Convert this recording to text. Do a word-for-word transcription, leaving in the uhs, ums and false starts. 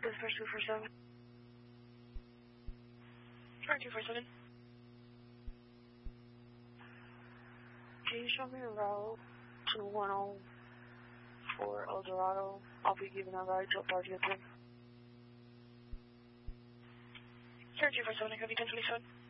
Dispatch two four seven. Alright, two four seven. Can you show me a route to one oh four El Dorado? I'll be giving a ride to Party of three. Alright, two four seven, I copy ten twenty-seven.